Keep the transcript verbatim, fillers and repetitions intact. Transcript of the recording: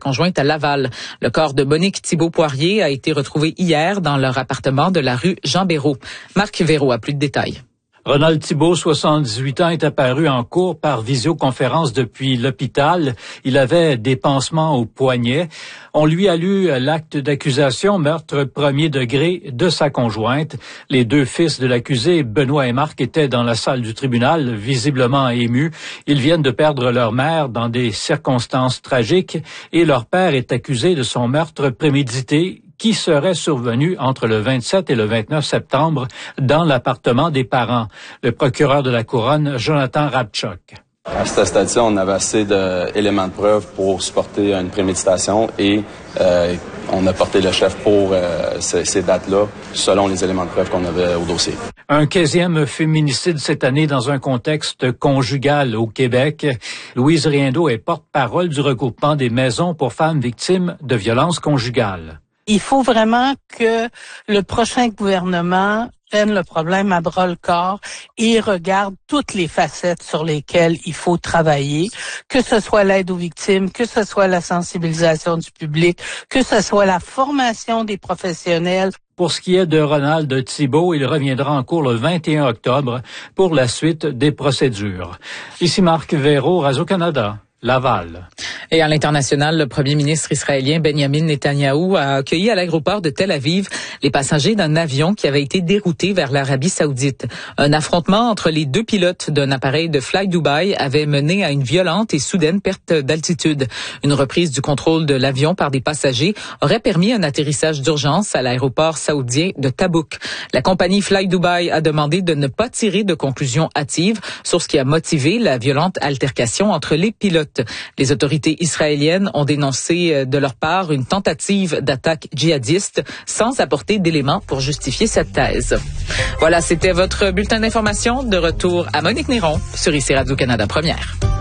conjointe à Laval. Le corps de Monique Thibault-Poirier a été retrouvé hier dans leur appartement de la rue Jean-Béraud. Marc Véraud a plus de détails. Ronald Thibault, soixante-dix-huit ans, est apparu en cours par visioconférence depuis l'hôpital. Il avait des pansements au poignet. On lui a lu l'acte d'accusation, meurtre premier degré de sa conjointe. Les deux fils de l'accusé, Benoît et Marc, étaient dans la salle du tribunal, visiblement émus. Ils viennent de perdre leur mère dans des circonstances tragiques et leur père est accusé de son meurtre prémédité qui serait survenu entre le vingt-sept et le vingt-neuf septembre dans l'appartement des parents. Le procureur de la Couronne, Jonathan Rabchuk. À ce stade-ci, on avait assez d'éléments de preuve pour supporter une préméditation et euh, on a porté le chef pour euh, ces, ces dates-là selon les éléments de preuve qu'on avait au dossier. Un quinzième féminicide cette année dans un contexte conjugal au Québec. Louise Riendeau est porte-parole du regroupement des maisons pour femmes victimes de violences conjugales. Il faut vraiment que le prochain gouvernement prenne le problème à bras-le-corps et regarde toutes les facettes sur lesquelles il faut travailler, que ce soit l'aide aux victimes, que ce soit la sensibilisation du public, que ce soit la formation des professionnels. Pour ce qui est de Ronald Thibault, il reviendra en cours le vingt et un octobre pour la suite des procédures. Ici Marc Véraud, Radio-Canada, Laval. Et à l'international, le premier ministre israélien Benjamin Netanyahou a accueilli à l'aéroport de Tel Aviv les passagers d'un avion qui avait été dérouté vers l'Arabie saoudite. Un affrontement entre les deux pilotes d'un appareil de Fly Dubai avait mené à une violente et soudaine perte d'altitude. Une reprise du contrôle de l'avion par des passagers aurait permis un atterrissage d'urgence à l'aéroport saoudien de Tabouk. La compagnie Fly Dubai a demandé de ne pas tirer de conclusions hâtives sur ce qui a motivé la violente altercation entre les pilotes. Les autorités israéliennes ont dénoncé de leur part une tentative d'attaque djihadiste sans apporter d'éléments pour justifier cette thèse. Voilà, c'était votre bulletin d'information. De retour à Monique Néron sur I C Radio-Canada Première.